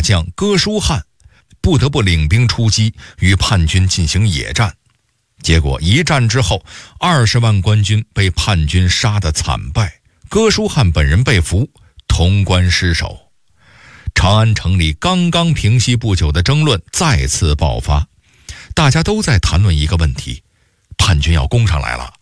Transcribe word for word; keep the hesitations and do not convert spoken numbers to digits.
将哥舒翰不得不领兵出击，与叛军进行野战。结果一战之后，二十万官军被叛军杀得惨败，哥舒翰本人被俘，潼关失守。长安城里刚刚平息不久的争论再次爆发，大家都在谈论一个问题：叛军要攻上来了，